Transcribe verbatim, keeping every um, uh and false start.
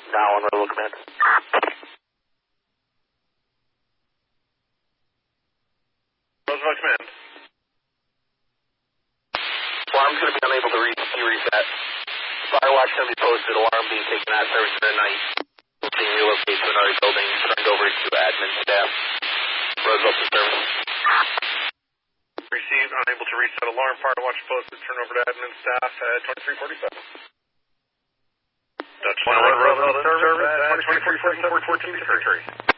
Now on Rebel Command. Roosevelt Command. Alarm's going to be unable to re reset. Firewatch going to be posted. Alarm being taken out of service for the night. Being relocated to another building. Turned over to admin staff. Roosevelt to service. Received, unable to reset alarm. Firewatch posted. Turn over to admin staff at twenty-three forty-seven. Dutch one, Roosevelt service at twenty-three forty-seven, fourteen fifty-three.